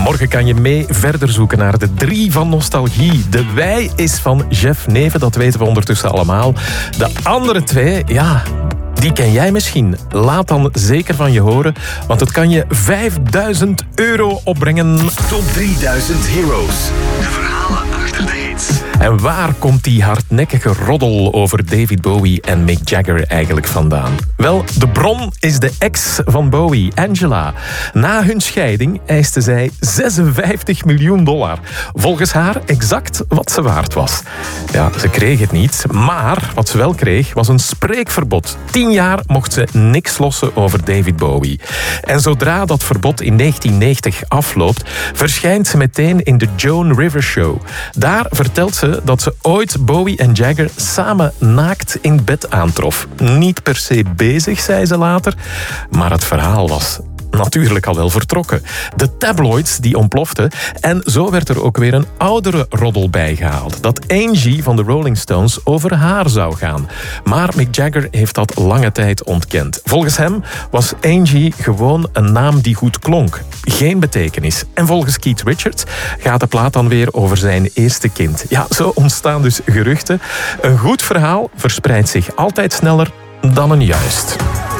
Morgen kan je mee verder zoeken naar de 3 van nostalgie. De Wij is van Jeff Neven, dat weten we ondertussen allemaal. De andere 2, ja, die ken jij misschien. Laat dan zeker van je horen, want het kan je €5.000 opbrengen. Top 3000 Heroes. De verhalen achter de hits. En waar komt die hardnekkige roddel over David Bowie en Mick Jagger eigenlijk vandaan? Wel, de bron is de ex van Bowie, Angela. Na hun scheiding eiste zij $56 miljoen. Volgens haar exact wat ze waard was. Ja, ze kreeg het niet, maar wat ze wel kreeg was een spreekverbod. 10 jaar mocht ze niks lossen over David Bowie. En zodra dat verbod in 1990 afloopt, verschijnt ze meteen in de Joan Rivers Show. Daar vertelt ze dat ze ooit Bowie en Jagger samen naakt in bed aantrof. Niet per se bezig, zei ze later, maar het verhaal was natuurlijk al wel vertrokken. De tabloids die ontploften en zo werd er ook weer een oudere roddel bijgehaald. Dat Angie van de Rolling Stones over haar zou gaan. Maar Mick Jagger heeft dat lange tijd ontkend. Volgens hem was Angie gewoon een naam die goed klonk. Geen betekenis. En volgens Keith Richards gaat de plaat dan weer over zijn eerste kind. Ja, zo ontstaan dus geruchten. Een goed verhaal verspreidt zich altijd sneller dan een juist.